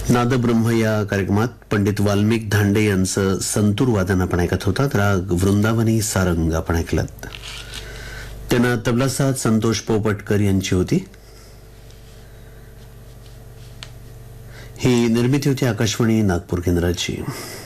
नादब्रह्म या कार्यक्रमात पंडित वाल्मिक धांडे यांचं संतूर वादन आपण ऐकत होतात. राग वृंदावनी सारंग आपण ऐकलात. त्यांना तबला साथ संतोष पोपटकर यांची होती. ही निर्मिती होती आकाशवाणी नागपूर केंद्राची.